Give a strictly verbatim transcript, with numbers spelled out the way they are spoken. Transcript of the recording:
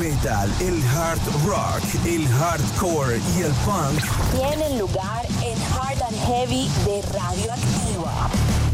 metal, el hard rock, el hardcore y el punk tienen lugar en Hard and Heavy de Radioactiva.